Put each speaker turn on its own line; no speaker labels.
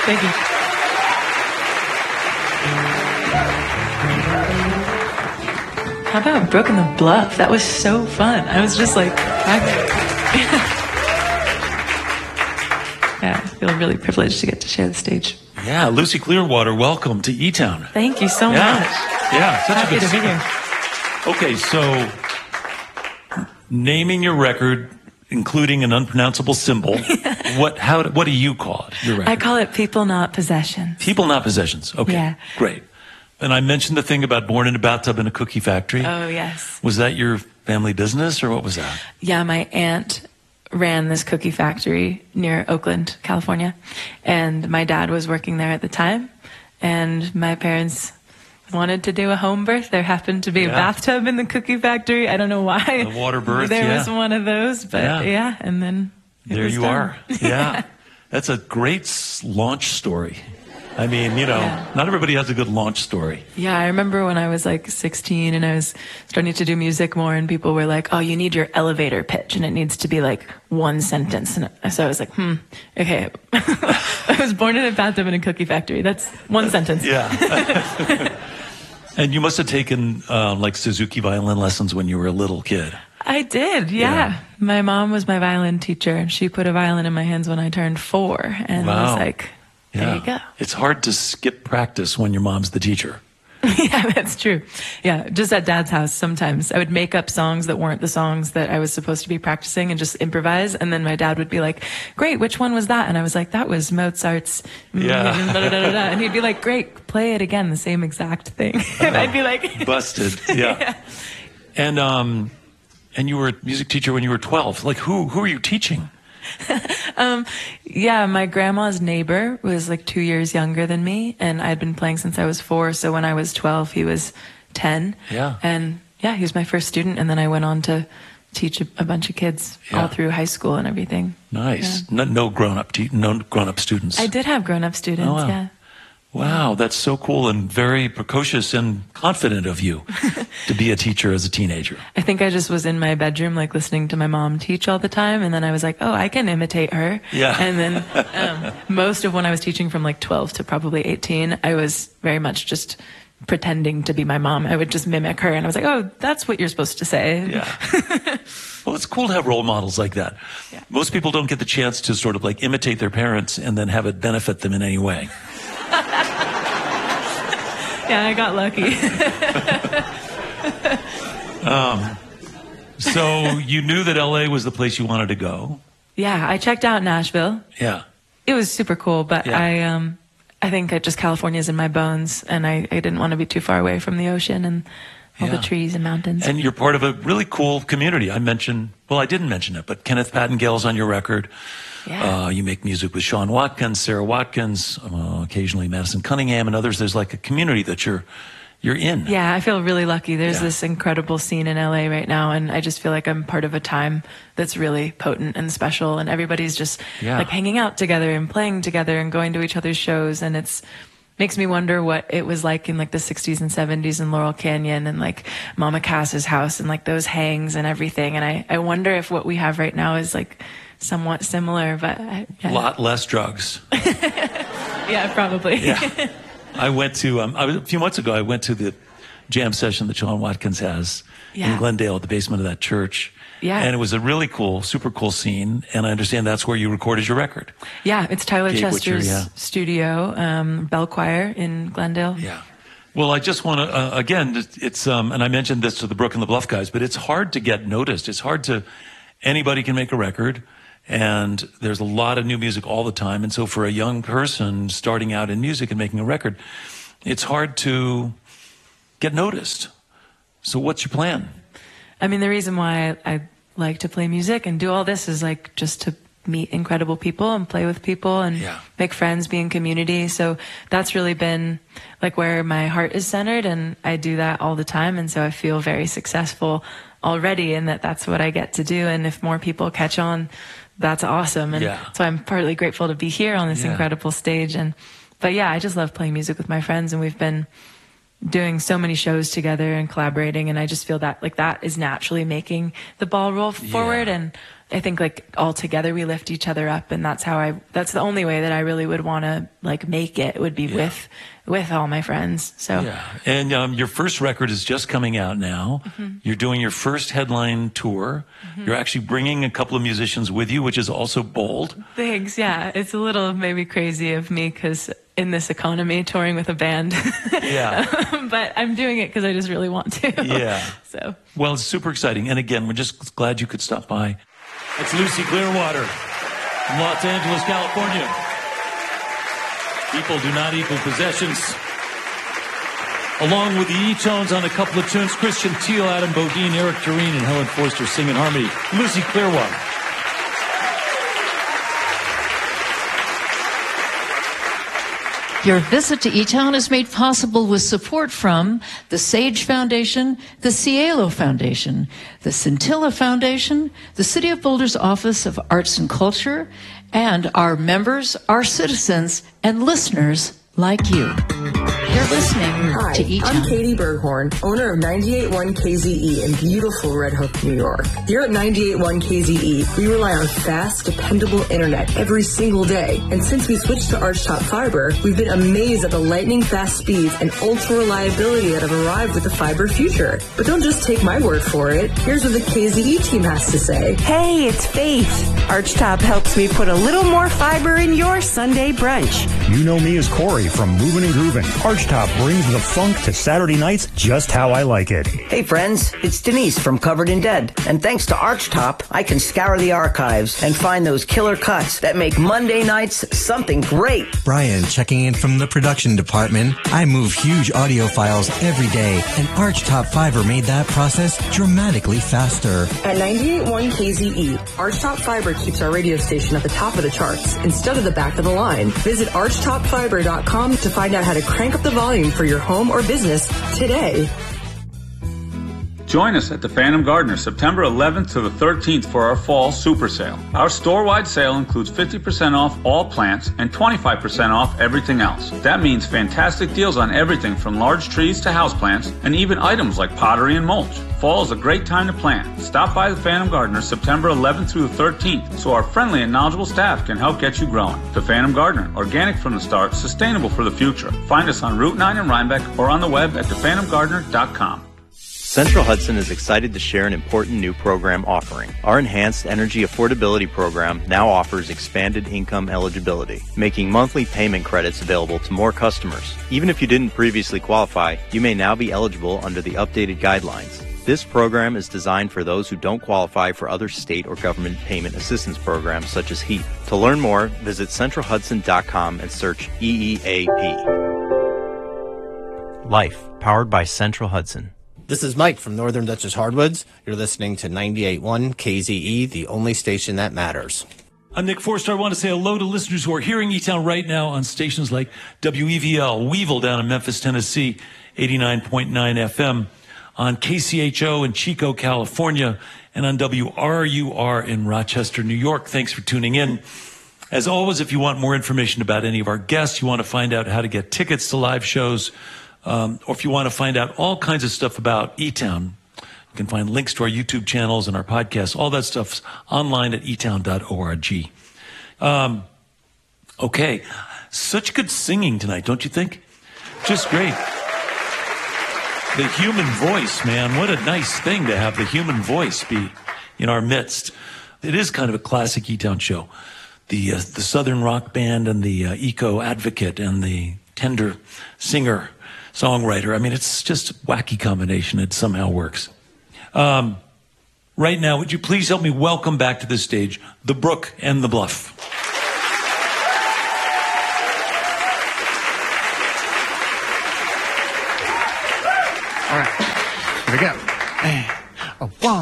Thank you. How about Broken the Bluff? That was so fun. I was just like, yeah, I feel really privileged to get to share the stage.
Yeah, Lucy Clearwater, welcome to E-Town.
Thank you so much.
Yeah, such
Happy
a good
to be here.
Okay, so naming your record, including an unpronounceable symbol, what do you call it, your record?
I call it People Not Possession.
People Not Possessions. Okay,
Yeah.
Great. And I mentioned the thing about born in a bathtub in a cookie factory.
Oh, yes.
Was that your family business, or what was that?
Yeah, my aunt ran this cookie factory near Oakland, California. And my dad was working there at the time. And my parents wanted to do a home birth. There happened to be a bathtub in the cookie factory. I don't know why.
The water birth,
There was one of those, but yeah and then
there you are. Yeah. That's a great launch story. I mean, not everybody has a good launch story.
Yeah, I remember when I was like 16 and I was starting to do music more and people were like, oh, you need your elevator pitch and it needs to be like one sentence. And so I was like, okay. I was born in a bathtub in a cookie factory. That's one sentence.
Yeah. And you must have taken like Suzuki violin lessons when you were a little kid.
I did, yeah. My mom was my violin teacher and she put a violin in my hands when I turned 4 and I was like, there you go.
It's hard to skip practice when your mom's the teacher.
Yeah, that's true. Yeah, just at Dad's house sometimes. I would make up songs that weren't the songs that I was supposed to be practicing and just improvise. And then my dad would be like, great, which one was that? And I was like, that was Mozart's. And he'd be like, great, play it again, the same exact thing. And I'd be like...
Busted, yeah. And you were a music teacher when you were 12. Like, who were you teaching?
Yeah, my grandma's neighbor was like 2 years younger than me, and I'd been playing since I was 4. So when I was 12, he was 10.
Yeah.
And yeah, he was my first student, and then I went on to teach a bunch of kids all through high school and everything.
Nice. Yeah. No grown-up students.
I did have grown-up students.
Oh, wow.
Yeah.
Wow, that's so cool and very precocious and confident of you to be a teacher as a teenager.
I think I just was in my bedroom, like listening to my mom teach all the time. And then I was like, oh, I can imitate her.
Yeah.
And then most of when I was teaching from like 12 to probably 18, I was very much just pretending to be my mom. I would just mimic her. And I was like, oh, that's what you're supposed to say.
Yeah. Well, it's cool to have role models like that.
Yeah.
Most people don't get the chance to sort of like imitate their parents and then have it benefit them in any way.
Yeah, I got lucky.
So you knew that LA was the place you wanted to go.
Yeah, I checked out Nashville.
Yeah.
It was super cool, but I think just California's in my bones, and I didn't want to be too far away from the ocean and all the trees and mountains.
And you're part of a really cool community. I didn't mention it, but Kenneth Pattingale's on your record.
Yeah.
You make music with Sean Watkins, Sarah Watkins, occasionally Madison Cunningham and others. There's like a community that you're in.
Yeah, I feel really lucky. There's this incredible scene in LA right now, and I just feel like I'm part of a time that's really potent and special, and everybody's just like hanging out together and playing together and going to each other's shows, and it's makes me wonder what it was like in like the 60s and 70s in Laurel Canyon and like Mama Cass's house and like those hangs and everything. And I wonder if what we have right now is like somewhat similar, but
a lot less drugs.
Yeah, probably.
Yeah. I went to a few months ago. I went to the jam session that Sean Watkins has in Glendale at the basement of that church.
Yeah,
and it was a really cool, super cool scene. And I understand that's where you recorded your record.
Yeah, it's Tyler Chester's studio, Bell Choir in Glendale.
Yeah. Well, I just want to again, it's and I mentioned this to the Broken the Bluff guys, but it's hard to get noticed. It's hard to anybody can make a record. And there's a lot of new music all the time. And so for a young person starting out in music and making a record, it's hard to get noticed. So what's your plan?
I mean, the reason why I like to play music and do all this is like just to meet incredible people and play with people and make friends, be in community. So that's really been like where my heart is centered, and I do that all the time. And so I feel very successful already in that's what I get to do. And if more people catch on, that's awesome. And so I'm partly grateful to be here on this incredible stage. But yeah, I just love playing music with my friends, and we've been doing so many shows together and collaborating, and I just feel that like that is naturally making the ball roll forward. And I think like all together we lift each other up, and that's the only way that I really would want to like make it would be with all my friends. So
and your first record is just coming out now. You're doing your first headline tour. You're actually bringing a couple of musicians with you, which is also bold.
Thanks. Yeah, it's a little maybe crazy of me because in this economy touring with a band. But I'm doing it because I just really want to. So
well, it's super exciting. And again, we're just glad you could stop by. It's Lucy Clearwater from Los Angeles, California. People do not equal possessions. Along with the E-Tones on a couple of tunes, Christian Teal, Adam Bodine, Eric Doreen, and Helen Forster sing in harmony. Lucy Clearwater.
Your visit to E-Town is made possible with support from the Sage Foundation, the Cielo Foundation, the Scintilla Foundation, the City of Boulder's Office of Arts and Culture, and our members, our citizens, and listeners like you. You're listening to E-Town.
I'm Katie Berghorn, owner of 98.1 KZE in beautiful Red Hook, New York. Here at 98.1 KZE, we rely on fast, dependable internet every single day. And since we switched to Archtop Fiber, we've been amazed at the lightning fast speeds and ultra reliability that have arrived with the fiber future. But don't just take my word for it. Here's what the KZE team has to say.
Hey, it's Faith. Archtop helps me put a little more fiber in your Sunday brunch.
You know me as Corey from Movin' and Groovin'. Archtop brings the funk to Saturday nights just how I like it.
Hey friends, it's Denise from Covered in Dead. And thanks to Archtop, I can scour the archives and find those killer cuts that make Monday nights something great.
Brian checking in from the production department. I move huge audio files every day, and Archtop Fiber made that process dramatically faster.
At 98.1 KZE, Archtop Fiber keeps our radio station at the top of the charts instead of the back of the line. Visit archtopfiber.com to find out how to crank up the volume for your home or business today.
Join us at the Phantom Gardener September 11th to the 13th for our fall super sale. Our store-wide sale includes 50% off all plants and 25% off everything else. That means fantastic deals on everything from large trees to houseplants and even items like pottery and mulch. Fall is a great time to plant. Stop by the Phantom Gardener September 11th through the 13th so our friendly and knowledgeable staff can help get you growing. The Phantom Gardener, organic from the start, sustainable for the future. Find us on Route 9 in Rhinebeck or on the web at thephantomgardener.com.
Central Hudson is excited to share an important new program offering. Our Enhanced Energy Affordability Program now offers expanded income eligibility, making monthly payment credits available to more customers. Even if you didn't previously qualify, you may now be eligible under the updated guidelines. This program is designed for those who don't qualify for other state or government payment assistance programs such as HEAP. To learn more, visit centralhudson.com and search EEAP. Life, powered by Central Hudson.
This is Mike from Northern Dutchess Hardwoods. You're listening to 98.1 KZE, the only station that matters.
I'm Nick Forster. I want to say hello to listeners who are hearing E-Town right now on stations like WEVL, Weevil down in Memphis, Tennessee, 89.9 FM, on KCHO in Chico, California, and on WRUR in Rochester, New York. Thanks for tuning in. As always, if you want more information about any of our guests, you want to find out how to get tickets to live shows, or if you want to find out all kinds of stuff about E-Town, you can find links to our YouTube channels and our podcasts. All that stuff's online at etown.org. Okay. Such good singing tonight, don't you think? Just great. The human voice, man. What a nice thing to have the human voice be in our midst. It is kind of a classic E-Town show. The Southern rock band and the eco advocate and the tender singer songwriter. I mean, it's just a wacky combination. It somehow works. Right now, would you please help me welcome back to the stage the Brook and the Bluff.
All right, here we go. 1,